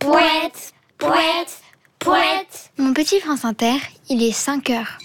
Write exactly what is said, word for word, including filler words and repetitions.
Poète, poète, poète. Mon petit France Inter, il est cinq heures.